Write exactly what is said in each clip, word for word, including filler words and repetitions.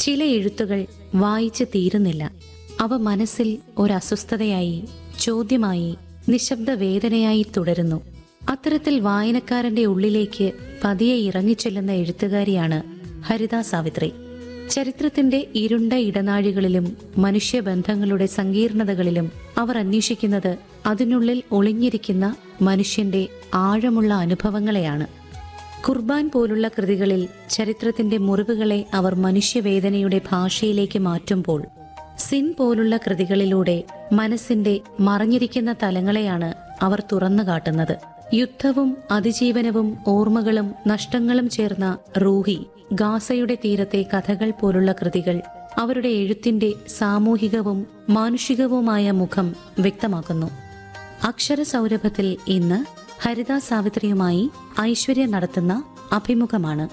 ചില എഴുത്തുകൾ വായിച്ച് തീരുന്നില്ല. അവ മനസ്സിൽ ഒരസ്വസ്ഥതയായി, ചോദ്യമായി, നിശബ്ദ വേദനയായി തുടരുന്നു. അത്തരത്തിൽ വായനക്കാരന്റെ ഉള്ളിലേക്ക് പതിയെ ഇറങ്ങിച്ചെല്ലുന്ന എഴുത്തുകാരിയാണ് ഹരിത സാവിത്രി. ചരിത്രത്തിന്റെ ഇരുണ്ട ഇടനാഴികളിലും മനുഷ്യബന്ധങ്ങളുടെ സങ്കീർണതകളിലും അവർ അന്വേഷിക്കുന്നത് അതിനുള്ളിൽ ഒളിഞ്ഞിരിക്കുന്ന മനുഷ്യന്റെ ആഴമുള്ള അനുഭവങ്ങളെയാണ്. ഖുർബാൻ പോലുള്ള കൃതികളിൽ ചരിത്രത്തിന്റെ മുറിവുകളെ അവർ മനുഷ്യവേദനയുടെ ഭാഷയിലേക്ക് മാറ്റുമ്പോൾ, സിൻ പോലുള്ള കൃതികളിലൂടെ മനസ്സിന്റെ മറഞ്ഞിരിക്കുന്ന തലങ്ങളെയാണ് അവർ തുറന്നു കാട്ടുന്നത്. യുദ്ധവും അതിജീവനവും ഓർമ്മകളും നഷ്ടങ്ങളും ചേർന്ന റൂഹി, ഗാസയുടെ തീരത്തെ കഥകൾ പോലുള്ള കൃതികൾ അവരുടെ എഴുത്തിന്റെ സാമൂഹികവും മാനുഷികവുമായ മുഖം വ്യക്തമാക്കുന്നു. അക്ഷരസൗരഭത്തിൽ ഇന്ന് ഹരിത സാവിത്രിയുമായി ഐശ്വര്യ നടത്തുന്ന അഭിമുഖമാണ്.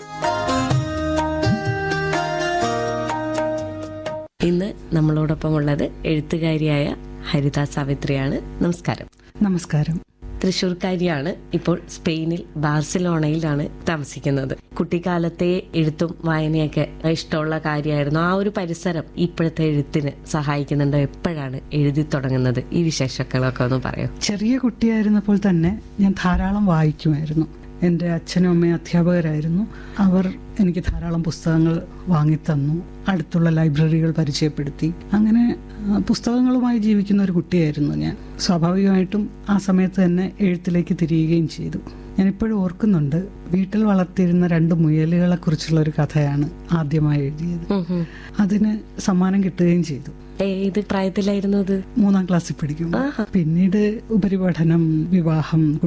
ഇന്ന് നമ്മളോടൊപ്പം ഉള്ളത് എഴുത്തുകാരിയായ ഹരിത സാവിത്രിയാണ്. നമസ്കാരം. നമസ്കാരം. തൃശ്ശൂർക്കാരിയാണ്. ഇപ്പോൾ സ്പെയിനിൽ ബാർസിലോണയിലാണ് താമസിക്കുന്നത്. കുട്ടിക്കാലത്തെ എഴുത്തും വായനയൊക്കെ ഇഷ്ടമുള്ള കാര്യമായിരുന്നു. ആ ഒരു പരിസരം ഇപ്പോഴത്തെ എഴുത്തിന് സഹായിക്കുന്നുണ്ടോ? എപ്പോഴാണ് എഴുതി തുടങ്ങുന്നത്? ഈ വിശേഷങ്ങളൊക്കെ ഒന്ന് പറയോ. ചെറിയ കുട്ടിയായിരുന്നപ്പോൾ തന്നെ ഞാൻ ധാരാളം വായിക്കുമായിരുന്നു. എൻ്റെ അച്ഛനും അമ്മയും അധ്യാപകരായിരുന്നു. അവർ എനിക്ക് ധാരാളം പുസ്തകങ്ങൾ വാങ്ങിത്തന്നു, അടുത്തുള്ള ലൈബ്രറികൾ പരിചയപ്പെടുത്തി. അങ്ങനെ പുസ്തകങ്ങളുമായി ജീവിക്കുന്ന ഒരു കുട്ടിയായിരുന്നു ഞാൻ. സ്വാഭാവികമായിട്ടും ആ സമയത്ത് തന്നെ എഴുത്തിലേക്ക് തിരിയുകയും ചെയ്തു. ഞാനിപ്പോഴും ഓർക്കുന്നുണ്ട്, വീട്ടിൽ വളർത്തിയിരുന്ന രണ്ട് മുയലുകളെ കുറിച്ചുള്ള ഒരു കഥയാണ് ആദ്യമായി എഴുതിയത്. അതിന് സമ്മാനം കിട്ടുകയും ചെയ്തു. ഏത് പ്രായത്തിലായിരുന്നു അത്? മൂന്നാം ക്ലാസ്സിൽ പഠിക്കും. പിന്നീട് ഉപരിപഠനം, വിവാഹം,